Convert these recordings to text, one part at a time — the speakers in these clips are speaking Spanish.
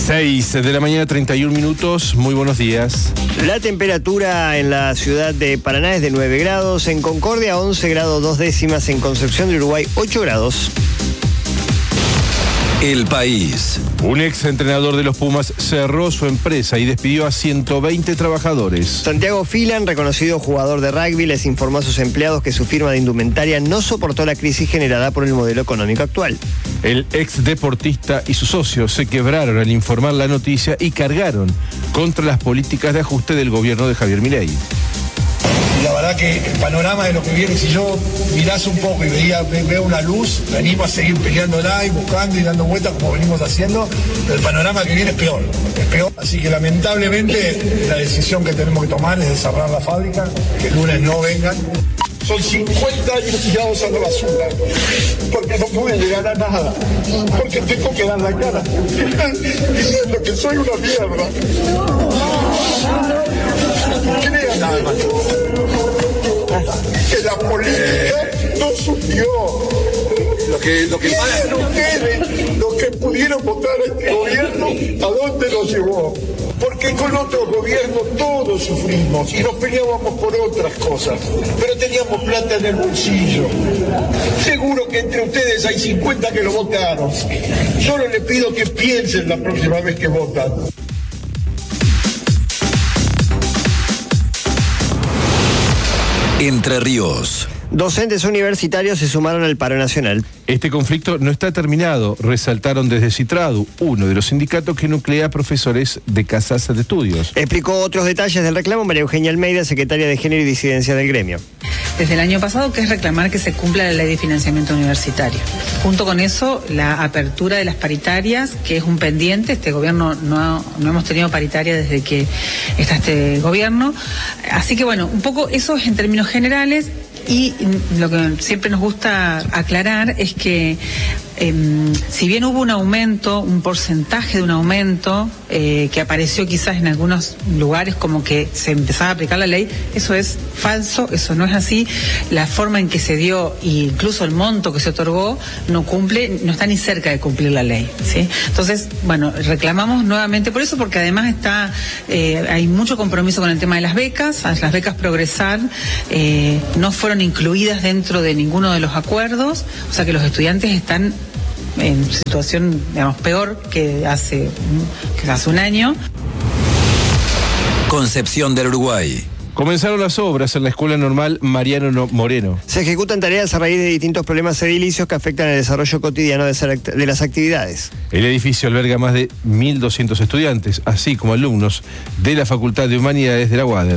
6 de la mañana, 31 minutos. Muy buenos días. La temperatura en la ciudad de Paraná es de 9 grados, en Concordia 11 grados 2 décimas, en Concepción del Uruguay 8 grados. El País. Un ex entrenador de los Pumas cerró su empresa y despidió a 120 trabajadores. Santiago Filan, reconocido jugador de rugby, les informó a sus empleados que su firma de indumentaria no soportó la crisis generada por el modelo económico actual. El ex deportista y sus socios se quebraron al informar la noticia y cargaron contra las políticas de ajuste del gobierno de Javier Milei. Y la verdad que el panorama de lo que viene, si yo mirase un poco y veo una luz, venimos a seguir peleándola y buscando y dando vueltas como venimos haciendo, pero el panorama que viene es peor. Así que lamentablemente la decisión que tenemos que tomar es de cerrar la fábrica, que el lunes no vengan. Son 50 años tirados a la basura, porque no pude llegar a nada, porque tengo que dar la cara, diciendo que soy una mierda. Crean nada más que la política nos hundió. Los que pudieron votar a este gobierno, ¿a dónde nos llevó? Porque con otros gobiernos todos sufrimos y nos peleábamos por otras cosas, pero teníamos plata en el bolsillo. Seguro que entre ustedes hay 50 que lo votaron. Solo les pido que piensen la próxima vez que votan. Entre Ríos. Docentes universitarios se sumaron al paro nacional. Este conflicto no está terminado, resaltaron desde Citradu, uno de los sindicatos que nuclea profesores de casas de estudios. Explicó otros detalles del reclamo María Eugenia Almeida, secretaria de Género y Disidencia del gremio. Desde el año pasado, que es reclamar que se cumpla la ley de financiamiento universitario. Junto con eso, la apertura de las paritarias, que es un pendiente. Este gobierno no hemos tenido paritaria desde que está este gobierno. Así que bueno, un poco eso es en términos generales. Y lo que siempre nos gusta aclarar es que si bien hubo un aumento, un porcentaje de un aumento que apareció quizás en algunos lugares como que se empezaba a aplicar la ley, eso es falso, eso no es así. La forma en que se dio e incluso el monto que se otorgó no cumple, no está ni cerca de cumplir la ley, ¿sí? Entonces, bueno, reclamamos nuevamente por eso, porque además hay mucho compromiso con el tema de las becas Progresar no fueron incluidas dentro de ninguno de los acuerdos, o sea que los estudiantes están en situación, digamos, peor que hace un año. Concepción del Uruguay. Comenzaron las obras en la Escuela Normal Mariano Moreno. Se ejecutan tareas a raíz de distintos problemas edilicios que afectan el desarrollo cotidiano de las actividades. El edificio alberga más de 1.200 estudiantes, así como alumnos de la Facultad de Humanidades de la UADER.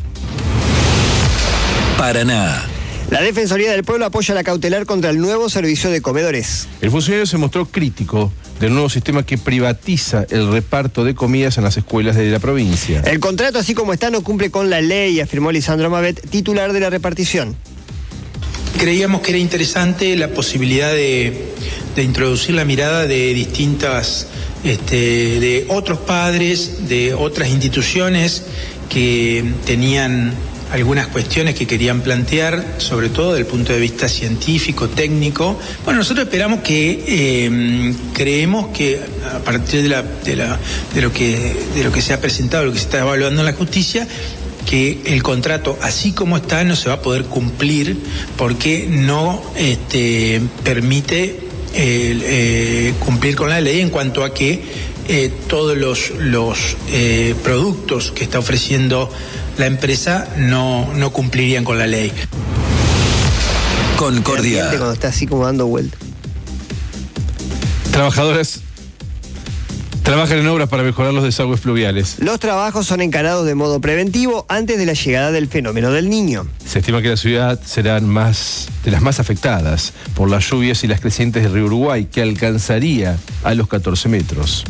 Paraná. La Defensoría del Pueblo apoya la cautelar contra el nuevo servicio de comedores. El funcionario se mostró crítico del nuevo sistema que privatiza el reparto de comidas en las escuelas de la provincia. El contrato, así como está, no cumple con la ley, afirmó Lisandro Mavet, titular de la repartición. Creíamos que era interesante la posibilidad de introducir la mirada de distintas, de otros padres, de otras instituciones que tenían algunas cuestiones que querían plantear, sobre todo desde el punto de vista científico, técnico. Bueno, nosotros esperamos que, creemos que a partir de lo que se ha presentado, lo que se está evaluando en la justicia, que el contrato, así como está, no se va a poder cumplir porque no permite cumplir con la ley en cuanto a que todos los productos que está ofreciendo la empresa no cumplirían con la ley. Concordia. Cuando está así como dando vuelta. Trabajadoras trabajan en obras para mejorar los desagües fluviales. Los trabajos son encarados de modo preventivo antes de la llegada del fenómeno del Niño. Se estima que la ciudad será de las más afectadas por las lluvias y las crecientes del río Uruguay, que alcanzaría a los 14 metros.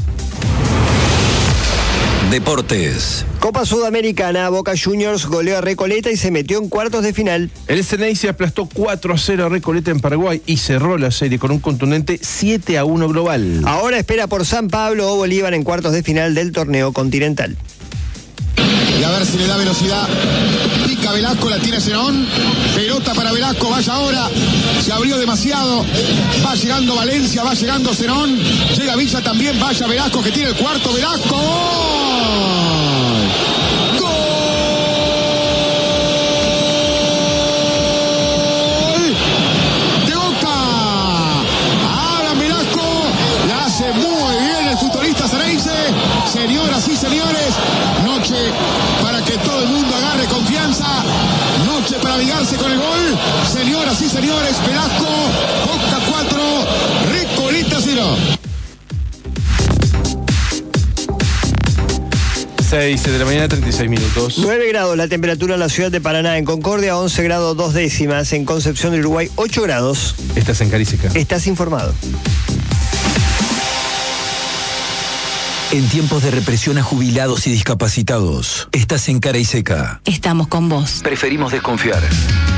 Deportes. Copa Sudamericana, Boca Juniors goleó a Recoleta y se metió en cuartos de final. El Ceneice aplastó 4-0 a Recoleta en Paraguay y cerró la serie con un contundente 7-1 global. Ahora espera por San Pablo o Bolívar en cuartos de final del torneo continental. Y a ver si le da velocidad. Pica Velasco, la tiene Zenón. Pelota para Velasco, vaya ahora. Se abrió demasiado. Va llegando Valencia, va llegando Zenón. Llega Villa también, vaya Velasco que tiene el cuarto. Velasco. ¡Gol! ¡Gol! ¡De Boca! Alan Velasco la hace muy bien el futbolista Ceneice. Señoras y señores, noche para que todo el mundo agarre confianza, noche para avivarse con el gol. Señoras y señores, Velasco, Boca 4, Recoleta 0. 6 de la mañana, 36 minutos. 9 grados la temperatura en la ciudad de Paraná. En Concordia, 11 grados 2 décimas. En Concepción del Uruguay, 8 grados. Estás en Cariseca. Estás informado. En tiempos de represión a jubilados y discapacitados, estás en Cara y Seca. Estamos con vos. Preferimos desconfiar.